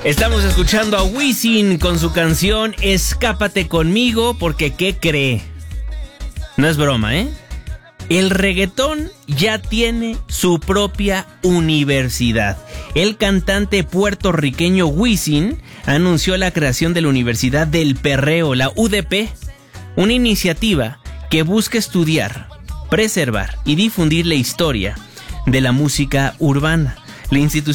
Estamos escuchando a Wisin con su canción Escápate conmigo, porque ¿qué cree? No es broma, ¿eh? El reggaetón ya tiene su propia universidad. El cantante puertorriqueño Wisin anunció la creación de la Universidad del Perreo, la UDP, una iniciativa que busca estudiar, preservar y difundir la historia de la música urbana. La institución